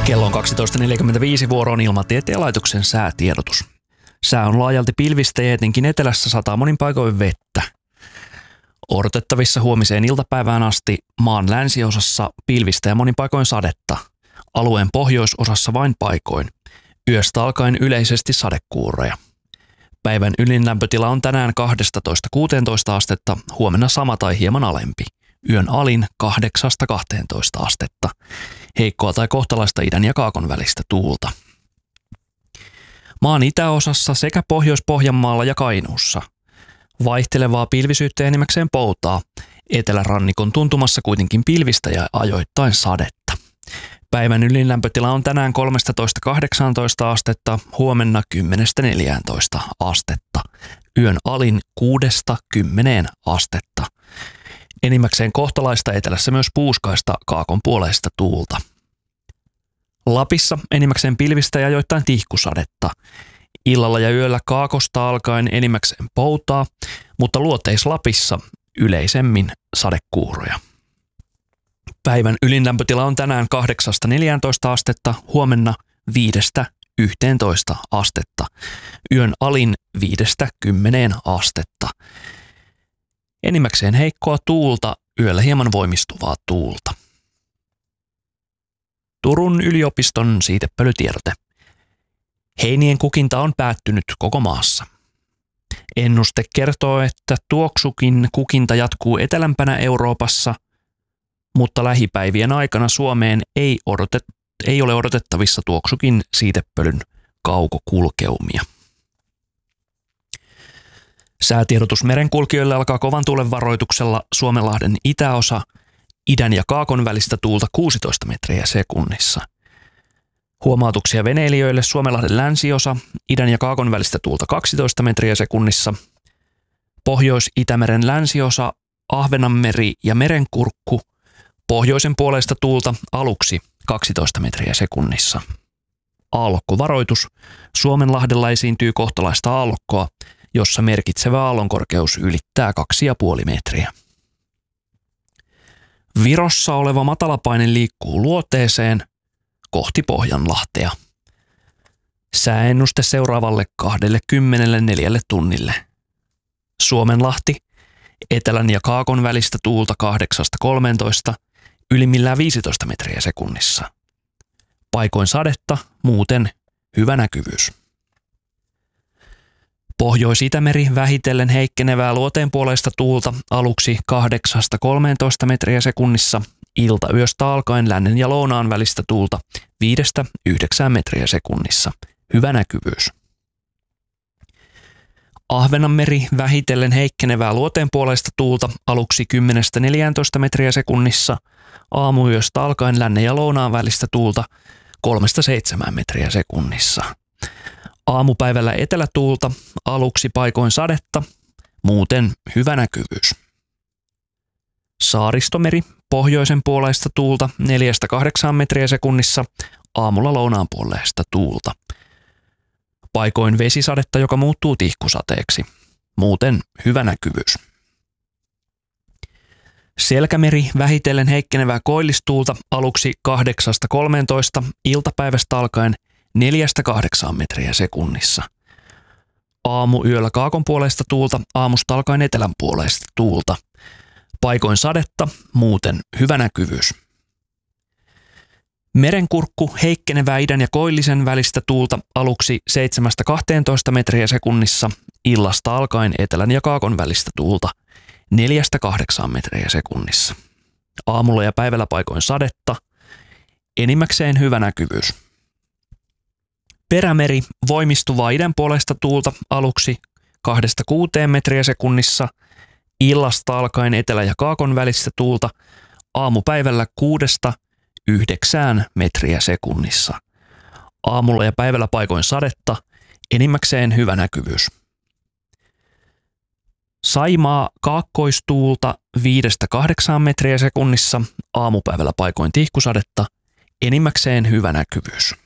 Kello on 12.45, vuoroon Ilmatieteen laitoksen säätiedotus. Sää on laajalti pilvistä ja etenkin etelässä sataa monin paikoin vettä. Odotettavissa huomiseen iltapäivään asti maan länsiosassa pilvistä ja monin paikoin sadetta. Alueen pohjoisosassa vain paikoin. Yöstä alkaen yleisesti sadekuuroja. Päivän ylin lämpötila on tänään 12–16 astetta, huomenna sama tai hieman alempi. Yön alin 8–12 astetta. Heikkoa tai kohtalaista idän ja kaakon välistä tuulta. Maan itäosassa sekä Pohjois-Pohjanmaalla ja Kainuussa. Vaihtelevaa pilvisyyttä enimmäkseen poutaa. Etelärannikon tuntumassa kuitenkin pilvistä ja ajoittain sadetta. Päivän ylin lämpötila on tänään 13–18 astetta, huomenna 10–14 astetta. Yön alin 6–10 astetta. Enimmäkseen kohtalaista, etelässä myös puuskaista kaakon puoleista tuulta. Lapissa enimmäkseen pilvistä ja ajoittain tihkusadetta. Illalla ja yöllä kaakosta alkaen enimmäkseen poutaa, mutta Luoteis-Lapissa yleisemmin sadekuuroja. Päivän ylin lämpötila on tänään 8–14 astetta, huomenna 5–11 astetta. Yön alin 5–10 astetta. Enimmäkseen heikkoa tuulta, yöllä hieman voimistuvaa tuulta. Turun yliopiston siitepölytiedote. Heinien kukinta on päättynyt koko maassa. Ennuste kertoo, että tuoksukin kukinta jatkuu etelämpänä Euroopassa, mutta lähipäivien aikana Suomeen ei ole odotettavissa tuoksukin siitepölyn kaukokulkeumia. Säätiedotus merenkulkijoille alkaa kovan tuulen varoituksella Suomenlahden itäosa, idän ja kaakon välistä tuulta 16 metriä sekunnissa. Huomautuksia veneilijöille Suomenlahden länsiosa, idän ja kaakon välistä tuulta 12 metriä sekunnissa. Pohjois-Itämeren länsiosa, Ahvenanmeri ja Merenkurkku, pohjoisen puoleista tuulta aluksi 12 metriä sekunnissa. Aallokkovaroitus. Suomenlahdella esiintyy kohtalaista aallokkoa, jossa merkitsevä aallonkorkeus ylittää 2,5 metriä. Virossa oleva matalapaine liikkuu luoteeseen kohti Pohjanlahtea. Sääennuste seuraavalle 24 tunnille. Suomenlahti, etelän ja kaakon välistä tuulta 8–13, ylimmillään 15 metriä sekunnissa. Paikoin sadetta, muuten hyvä näkyvyys. Pohjois-Itämeri vähitellen heikkenevää luoteenpuoleista tuulta aluksi 8–13 metriä sekunnissa, iltayöstä alkaen lännen ja lounaan välistä tuulta 5–9 metriä sekunnissa. Hyvä näkyvyys. Ahvenanmeri vähitellen heikkenevää luoteenpuoleista tuulta aluksi 10–14 metriä sekunnissa, aamuyöstä alkaen lännen ja lounaan välistä tuulta 3–7 metriä sekunnissa. Aamupäivällä etelätuulta, aluksi paikoin sadetta, muuten hyvä näkyvyys. Saaristomeri, pohjoisen puoleista tuulta 4–8 metriä sekunnissa, aamulla lounaan puoleista tuulta. Paikoin vesisadetta, joka muuttuu tihkusateeksi, muuten hyvä näkyvyys. Selkämeri, vähitellen heikkenevää koillistuulta, aluksi 8–13, iltapäivästä alkaen 4–8 metriä sekunnissa. Aamuyöllä kaakon puoleista tuulta, aamusta alkaen etelän puoleista tuulta. Paikoin sadetta, muuten hyvä näkyvyys. Merenkurkku, heikkenevää idän ja koillisen välistä tuulta, aluksi 7–12 metriä sekunnissa, illasta alkaen etelän ja kaakon välistä tuulta 4–8 metriä sekunnissa. Aamulla ja päivällä paikoin sadetta, enimmäkseen hyvä näkyvyys. Perämeri, voimistuvaa idän puolesta tuulta, aluksi 2–6 metriä sekunnissa, illasta alkaen etelä- ja kaakon välistä tuulta, aamupäivällä 6–9 metriä sekunnissa. Aamulla ja päivällä paikoin sadetta, enimmäkseen hyvä näkyvyys. Saimaa, kaakkoistuulta 5–8 metriä sekunnissa, aamupäivällä paikoin tihkusadetta, enimmäkseen hyvä näkyvyys.